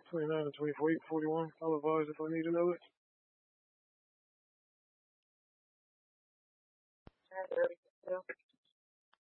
29 and 24, 41. I'll advise if I need to know it.